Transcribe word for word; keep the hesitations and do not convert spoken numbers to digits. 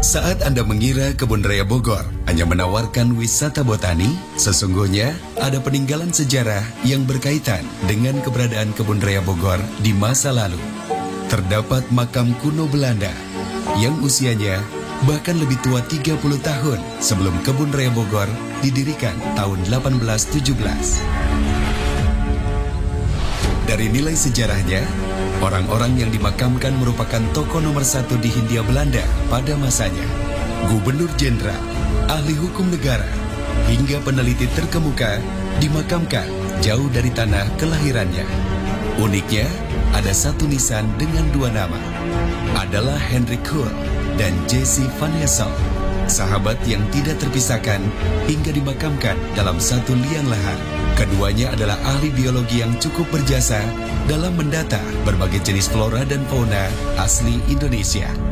Saat Anda mengira Kebun Raya Bogor hanya menawarkan wisata botani, sesungguhnya ada peninggalan sejarah yang berkaitan dengan keberadaan Kebun Raya Bogor di masa lalu. Terdapat makam kuno Belanda yang usianya bahkan lebih tua tiga puluh tahun sebelum Kebun Raya Bogor didirikan tahun delapan belas tujuh belas. Dari nilai sejarahnya, orang-orang yang dimakamkan merupakan tokoh nomor satu di Hindia Belanda pada masanya. Gubernur Jenderal, ahli hukum negara, hingga peneliti terkemuka dimakamkan jauh dari tanah kelahirannya. Uniknya, ada satu nisan dengan dua nama. Adalah Hendrik Hull dan Jesse Van Hessel, sahabat yang tidak terpisahkan hingga dimakamkan dalam satu liang lahat. Keduanya adalah ahli biologi yang cukup berjasa dalam mendata berbagai jenis flora dan fauna asli Indonesia.